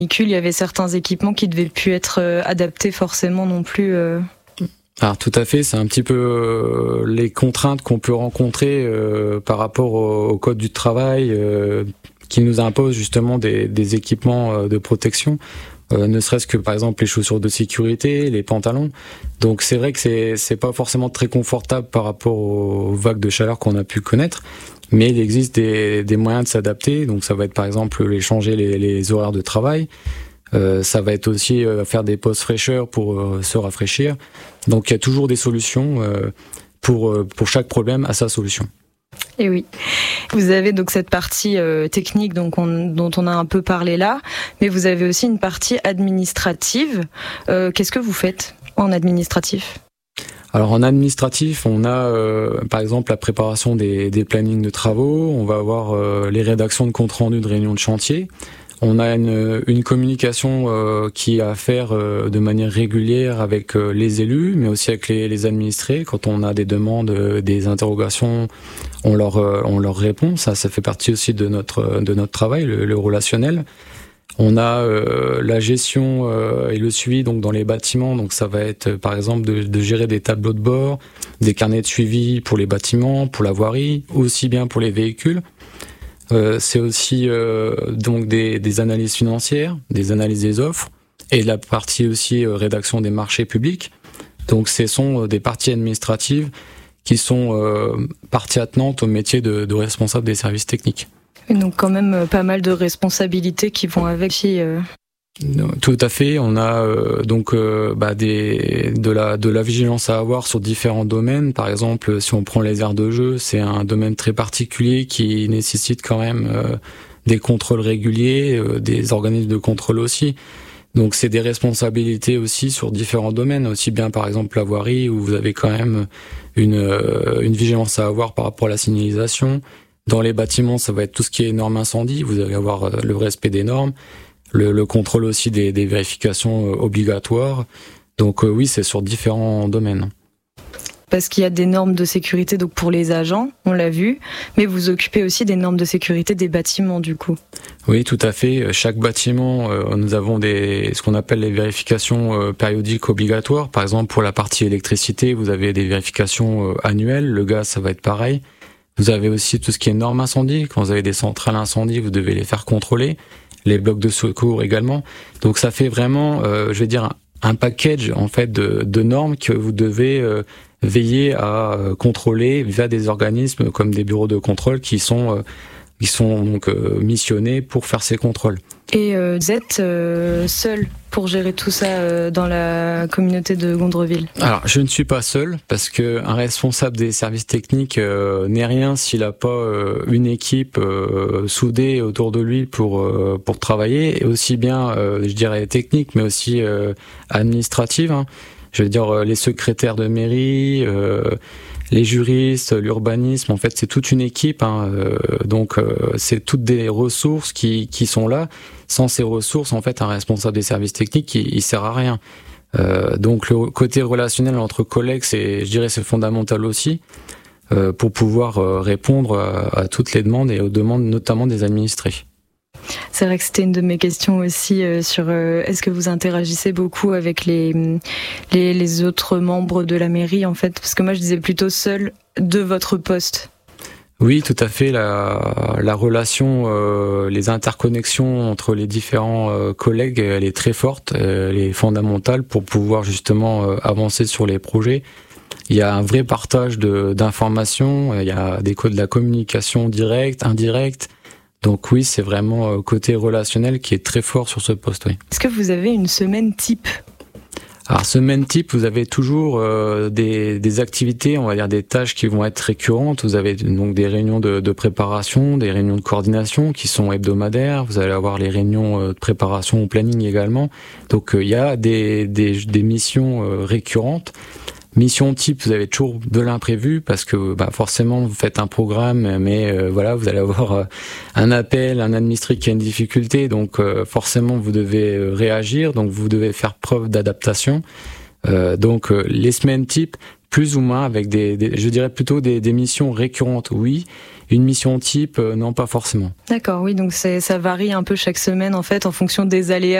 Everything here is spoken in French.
Il y avait certains équipements qui devaient plus être adaptés forcément non plus. Alors tout à fait, c'est un petit peu les contraintes qu'on peut rencontrer par rapport au code du travail qui nous impose justement des équipements de protection. Ne serait-ce que par exemple les chaussures de sécurité, les pantalons. Donc c'est vrai que c'est pas forcément très confortable par rapport aux vagues de chaleur qu'on a pu connaître, mais il existe des moyens de s'adapter. Donc ça va être par exemple changer les horaires de travail. Ça va être aussi faire des pauses fraîcheur pour se rafraîchir. Donc il y a toujours des solutions pour chaque problème à sa solution. Et oui, vous avez donc cette partie technique dont on a un peu parlé là, mais vous avez aussi une partie administrative. Qu'est-ce que vous faites en administratif ? Alors en administratif, on a par exemple la préparation des plannings de travaux, on va avoir les rédactions de comptes rendus de réunions de chantier. On a une communication qui est à faire de manière régulière avec les élus, mais aussi avec les administrés. Quand on a des demandes, des interrogations, on leur répond. Ça fait partie aussi de notre travail, le relationnel. On a la gestion et le suivi donc dans les bâtiments. Donc ça va être par exemple de gérer des tableaux de bord, des carnets de suivi pour les bâtiments, pour la voirie, aussi bien pour les véhicules. C'est aussi donc des analyses financières, des analyses des offres et la partie aussi rédaction des marchés publics. Donc ce sont des parties administratives qui sont parties attenantes au métier de responsable des services techniques. Et donc quand même pas mal de responsabilités qui vont avec. Tout à fait, on a de la vigilance à avoir sur différents domaines. Par exemple, si on prend les aires de jeu, c'est un domaine très particulier qui nécessite quand même des contrôles réguliers, des organismes de contrôle aussi. Donc c'est des responsabilités aussi sur différents domaines, aussi bien par exemple la voirie où vous avez quand même une vigilance à avoir par rapport à la signalisation. Dans les bâtiments, ça va être tout ce qui est normes incendie, vous allez avoir le respect des normes. Le contrôle aussi des vérifications obligatoires. Donc oui, c'est sur différents domaines. Parce qu'il y a des normes de sécurité donc pour les agents, on l'a vu, mais vous occupez aussi des normes de sécurité des bâtiments du coup. Oui, tout à fait. Chaque bâtiment, nous avons ce qu'on appelle les vérifications périodiques obligatoires. Par exemple, pour la partie électricité, vous avez des vérifications annuelles. Le gaz, ça va être pareil. Vous avez aussi tout ce qui est normes incendie. Quand vous avez des centrales incendie, vous devez les faire contrôler. Les blocs de secours également. Donc ça fait vraiment, un package en fait de normes que vous devez veiller à contrôler via des organismes comme des bureaux de contrôle qui sont donc missionnés pour faire ces contrôles. Et vous êtes seul pour gérer tout ça dans la communauté de Gondreville ? Alors, je ne suis pas seul parce que un responsable des services techniques n'est rien s'il n'a pas une équipe soudée autour de lui pour travailler, et aussi bien, je dirais, technique, mais aussi administrative. Hein. Je veux dire, les secrétaires de mairie, les juristes, l'urbanisme, en fait, c'est toute une équipe. Hein, donc, c'est toutes des ressources qui sont là. Sans ces ressources, en fait, un responsable des services techniques, il sert à rien. Donc, le côté relationnel entre collègues, c'est fondamental aussi pour pouvoir répondre à toutes les demandes et aux demandes, notamment des administrés. C'est vrai que c'était une de mes questions aussi sur est-ce que vous interagissez beaucoup avec les autres membres de la mairie en fait, parce que moi je disais plutôt seul de votre poste. Oui, tout à fait. La relation, les interconnexions entre les différents collègues, elle est très forte, elle est fondamentale pour pouvoir justement avancer sur les projets. Il y a un vrai partage d'informations, il y a de la communication directe, indirecte. Donc oui, c'est vraiment côté relationnel qui est très fort sur ce poste. Oui. Est-ce que vous avez une semaine type ? Alors semaine type, vous avez toujours des activités, on va dire des tâches qui vont être récurrentes. Vous avez donc des réunions de préparation, des réunions de coordination qui sont hebdomadaires. Vous allez avoir les réunions de préparation au planning également. Donc il y a des missions récurrentes. Mission type, vous avez toujours de l'imprévu parce que forcément vous faites un programme, mais voilà, vous allez avoir un appel, un administré qui a une difficulté, donc forcément vous devez réagir, donc vous devez faire preuve d'adaptation. Donc les semaines type, plus ou moins avec je dirais plutôt des missions récurrentes, oui, Une mission type, non, pas forcément. D'accord, oui, donc ça varie un peu chaque semaine en fait en fonction des aléas